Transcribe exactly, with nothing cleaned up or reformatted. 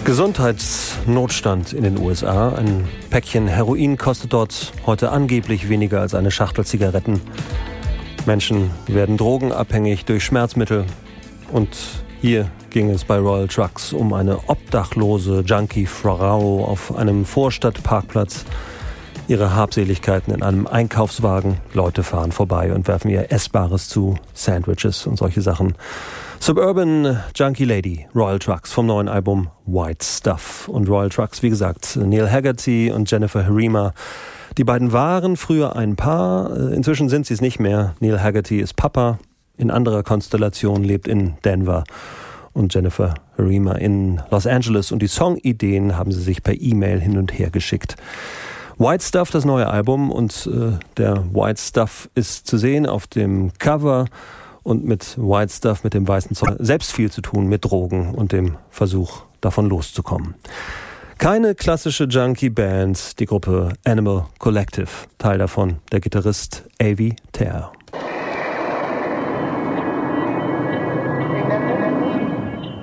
Gesundheitsnotstand in den U S A. Ein Päckchen Heroin kostet dort heute angeblich weniger als eine Schachtel Zigaretten. Menschen werden drogenabhängig durch Schmerzmittel. Und hier ging es bei Royal Trucks um eine obdachlose Junkie-Frau auf einem Vorstadtparkplatz. Ihre Habseligkeiten in einem Einkaufswagen. Leute fahren vorbei und werfen ihr Essbares zu, Sandwiches und solche Sachen. Suburban Junkie Lady, Royal Trucks vom neuen Album White Stuff. Und Royal Trucks, wie gesagt, Neil Haggerty und Jennifer Harima. Die beiden waren früher ein Paar, inzwischen sind sie es nicht mehr. Neil Haggerty ist Papa, in anderer Konstellation, lebt in Denver. Und Jennifer Harima in Los Angeles. Und die Songideen haben sie sich per E-Mail hin und her geschickt. White Stuff, das neue Album, und äh, der White Stuff ist zu sehen auf dem Cover und mit White Stuff, mit dem weißen Zeug, selbst viel zu tun mit Drogen und dem Versuch, davon loszukommen. Keine klassische Junkie-Band, die Gruppe Animal Collective, Teil davon der Gitarrist Avi Ter.